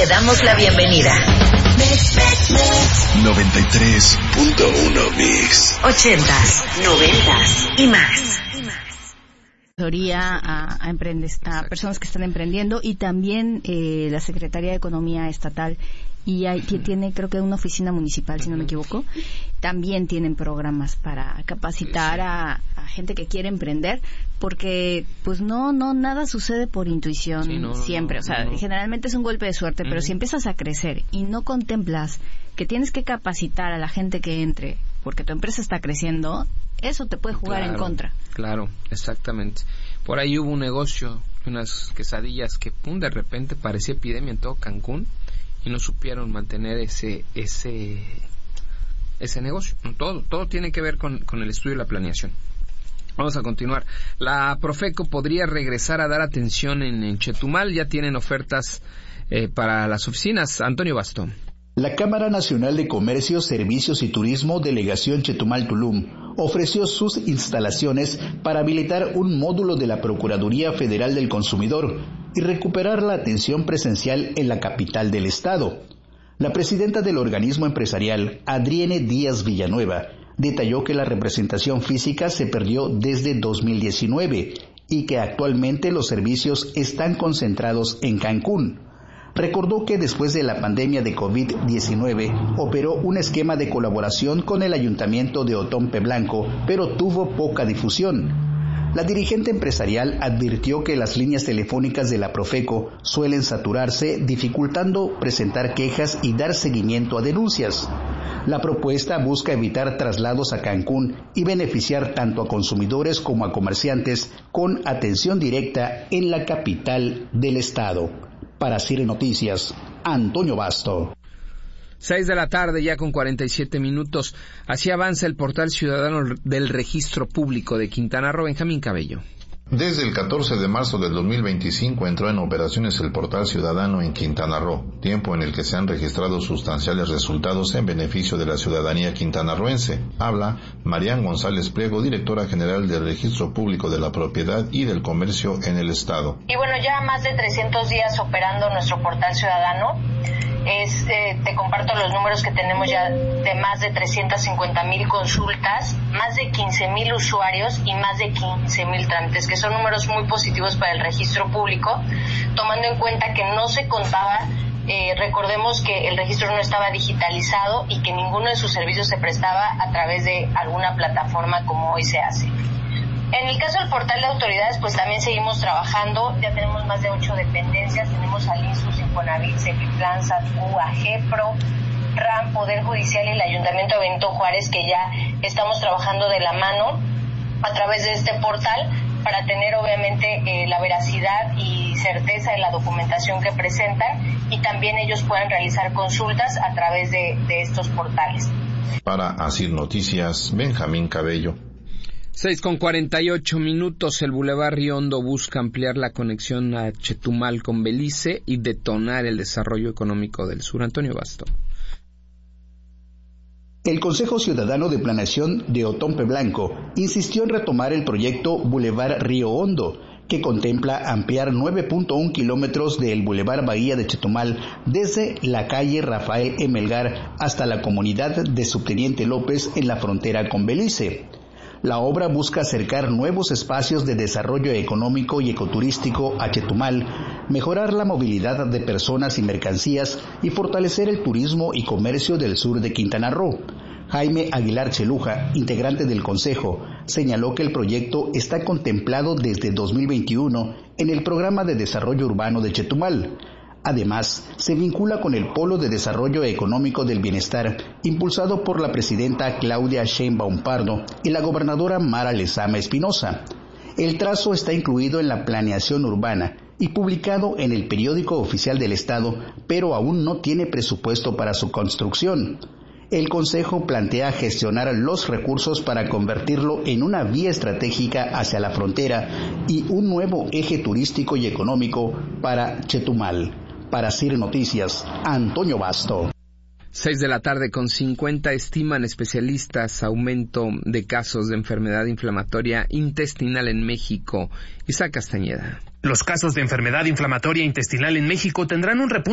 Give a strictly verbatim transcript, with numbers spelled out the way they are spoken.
Te damos la bienvenida. noventa y tres punto uno Mix. Ochentas, noventas y más. A, a, emprendes, a personas que están emprendiendo y también eh, la Secretaría de Economía Estatal y hay, que tiene creo que una oficina municipal, si no me equivoco, también tienen programas para capacitar a, a gente que quiere emprender, porque pues no no nada sucede por intuición sí, no, siempre, no, o sea, no, no. generalmente es un golpe de suerte, uh-huh. pero si empiezas a crecer y no contemplas que tienes que capacitar a la gente que entre, porque tu empresa está creciendo, eso te puede jugar claro, en contra. Claro, exactamente. Por ahí hubo un negocio, unas quesadillas que pum, de repente parecía epidemia en todo Cancún y no supieron mantener ese ese ese negocio. Todo todo tiene que ver con, con el estudio y la planeación. Vamos a continuar. La Profeco podría regresar a dar atención en, en Chetumal. Ya tienen ofertas eh, para las oficinas. Antonio Bastón. La Cámara Nacional de Comercio, Servicios y Turismo, Delegación Chetumal Tulum, ofreció sus instalaciones para habilitar un módulo de la Procuraduría Federal del Consumidor y recuperar la atención presencial en la capital del estado. La presidenta del organismo empresarial, Adrienne Díaz Villanueva, detalló que la representación física se perdió desde dos mil diecinueve y que actualmente los servicios están concentrados en Cancún. Recordó que después de la pandemia de covid diecinueve operó un esquema de colaboración con el ayuntamiento de Otompe Blanco, pero tuvo poca difusión. La dirigente empresarial advirtió que las líneas telefónicas de la Profeco suelen saturarse, dificultando presentar quejas y dar seguimiento a denuncias. La propuesta busca evitar traslados a Cancún y beneficiar tanto a consumidores como a comerciantes con atención directa en la capital del estado. Para Cire Noticias, Antonio Basto. Seis de la tarde, ya con cuarenta y siete minutos. Así avanza el portal ciudadano del Registro Público de Quintana Roo. Benjamín Cabello. Desde el catorce de marzo del dos mil veinticinco entró en operaciones el portal ciudadano en Quintana Roo, tiempo en el que se han registrado sustanciales resultados en beneficio de la ciudadanía quintanarroense. Habla Marian González Priego, directora general del Registro Público de la Propiedad y del Comercio en el estado. Y bueno, ya más de trescientos días operando nuestro portal ciudadano. Es, eh, te comparto los números que tenemos ya de más de trescientas cincuenta mil consultas, más de quince mil usuarios y más de quince mil trámites, que son números muy positivos para el registro público, tomando en cuenta que no se contaba, eh, recordemos que el registro no estaba digitalizado y que ninguno de sus servicios se prestaba a través de alguna plataforma como hoy se hace. En el caso del portal de autoridades, pues también seguimos trabajando, ya tenemos más de ocho dependencias, tenemos al INSUS, Infonavit, Cepiplan, SATU, AGEPRO, RAM, Poder Judicial y el Ayuntamiento de Benito Juárez, que ya estamos trabajando de la mano a través de este portal para tener obviamente eh, la veracidad y certeza de la documentación que presentan y también ellos puedan realizar consultas a través de, de estos portales. Para Asir Noticias, Benjamín Cabello. Seis con cuarenta y ocho minutos. El Boulevard Río Hondo busca ampliar la conexión a Chetumal con Belice y detonar el desarrollo económico del sur. Antonio Basto. El Consejo Ciudadano de Planeación de Otompe Blanco insistió en retomar el proyecto Boulevard Río Hondo, que contempla ampliar nueve punto uno kilómetros del Boulevard Bahía de Chetumal desde la calle Rafael E. Melgar hasta la comunidad de Subteniente López en la frontera con Belice. La obra busca acercar nuevos espacios de desarrollo económico y ecoturístico a Chetumal, mejorar la movilidad de personas y mercancías y fortalecer el turismo y comercio del sur de Quintana Roo. Jaime Aguilar Cheluja, integrante del Consejo, señaló que el proyecto está contemplado desde dos mil veintiuno en el Programa de Desarrollo Urbano de Chetumal. Además, se vincula con el Polo de Desarrollo Económico del Bienestar, impulsado por la presidenta Claudia Sheinbaum Pardo y la gobernadora Mara Lezama Espinosa. El trazo está incluido en la planeación urbana y publicado en el Periódico Oficial del Estado, pero aún no tiene presupuesto para su construcción. El Consejo plantea gestionar los recursos para convertirlo en una vía estratégica hacia la frontera y un nuevo eje turístico y económico para Chetumal. Para Cire Noticias, Antonio Basto. Seis de la tarde con cincuenta. Estiman especialistas aumento de casos de enfermedad inflamatoria intestinal en México. Isaac Castañeda. Los casos de enfermedad inflamatoria intestinal en México tendrán un repunte